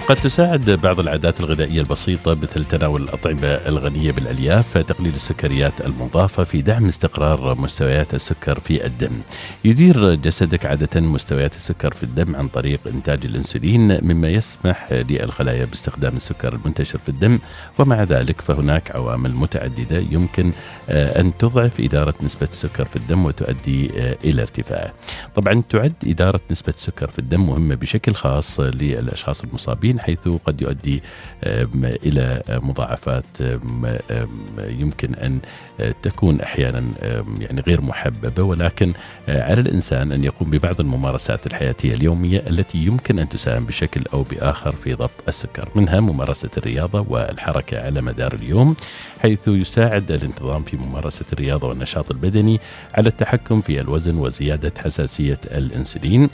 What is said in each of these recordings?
قد تساعد بعض العادات الغذائية البسيطة مثل تناول الأطعمة الغنية بالألياف تقليل السكريات المضافة في دعم استقرار مستويات السكر في الدم. يدير جسدك عادة مستويات السكر في الدم عن طريق إنتاج الأنسولين مما يسمح للخلايا باستخدام السكر المنتشر في الدم، ومع ذلك فهناك عوامل متعددة يمكن أن تضعف إدارة نسبة السكر في الدم وتؤدي إلى ارتفاعه. طبعا تعد إدارة نسبة السكر في الدم مهمة بشكل خاص للأشخاص المصابين، حيث قد يؤدي إلى مضاعفات يمكن أن تكون أحيانا يعني غير محببة، ولكن على الإنسان أن يقوم ببعض الممارسات الحياتية اليومية التي يمكن أن تساهم بشكل أو بآخر في ضبط السكر، منها ممارسة الرياضة والحركة على مدار اليوم، حيث يساعد الانتظام في ممارسة الرياضة والنشاط البدني على التحكم في الوزن وزيادة حساسية الأنسولين.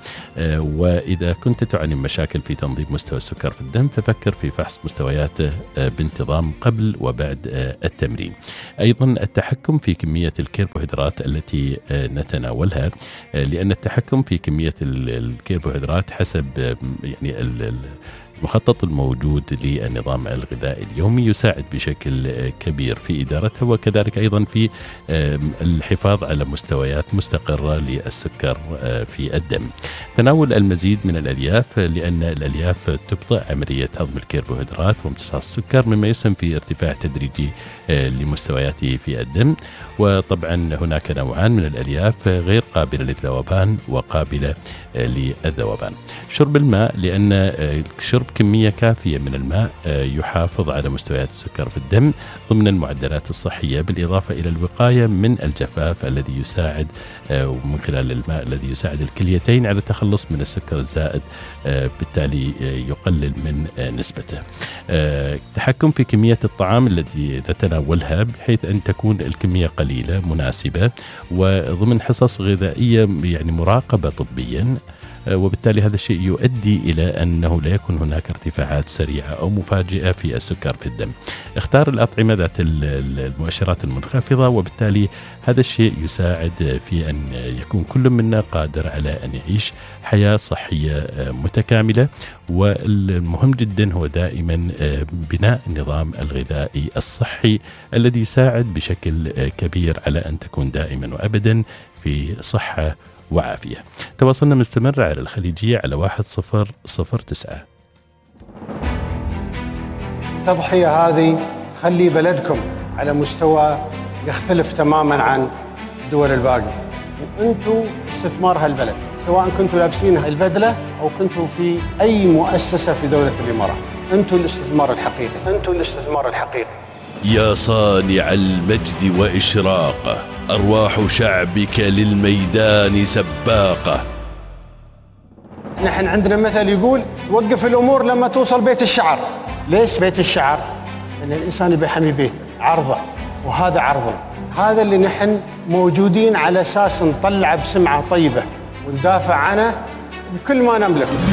وإذا كنت تعاني من مشاكل في تنظيم مستوى السكر في الدم ففكر في فحص مستوياته بانتظام قبل وبعد التمرين. أيضا التحكم في كمية الكربوهيدرات التي نتناولها، لأن التحكم في كمية الكربوهيدرات حسب يعني المخطط الموجود للنظام الغذائي اليومي يساعد بشكل كبير في إدارتها، وكذلك أيضا في الحفاظ على مستويات مستقرة للسكر في الدم. تناول المزيد من الألياف، لأن الألياف تبطئ عملية هضم الكربوهيدرات وامتصاص السكر مما يسهم في ارتفاع تدريجي لمستوياته في الدم. وطبعا هناك نوعان من الألياف غير قابلة للذوبان وقابلة للذوبان. شرب الماء، لأن شرب كمية كافية من الماء يحافظ على مستويات السكر في الدم ضمن المعدلات الصحية، بالإضافة إلى الوقاية من الجفاف الذي يساعد ومن خلال الماء الذي يساعد الكليتين على التخلص من السكر الزائد، بالتالي يقلل من نسبته. التحكم في كمية الطعام التي نتناولها بحيث أن تكون الكمية قليلة مناسبة وضمن حصص غذائية يعني مراقبة طبيا، وبالتالي هذا الشيء يؤدي إلى أنه لا يكون هناك ارتفاعات سريعة أو مفاجئة في السكر في الدم. اختار الأطعمة ذات المؤشرات المنخفضة، وبالتالي هذا الشيء يساعد في أن يكون كل منا قادر على أن يعيش حياة صحية متكاملة. والمهم جدا هو دائما بناء النظام الغذائي الصحي الذي يساعد بشكل كبير على أن تكون دائما وأبدا في صحة وعافية. تواصلنا مستمر على الخليجية على 1009. التضحية هذه تخلي بلدكم على مستوى يختلف تماما عن الدول الباقية، وانتم استثمار هالبلد، سواء كنتوا لابسين البدلة أو كنتوا في أي مؤسسة في دولة الإمارات. انتم الاستثمار الحقيقي، انتم الاستثمار الحقيقي. يا صانع المجد وإشراقه، أرواح شعبك للميدان سباقة. نحن عندنا مثل يقول وقف الأمور لما توصل بيت الشعر. ليش بيت الشعر؟ لأن الإنسان يبي يحمي بيته، عرضه، وهذا عرضنا. هذا اللي نحن موجودين على أساس نطلع بسمعة طيبة وندافع عنه بكل ما نملك.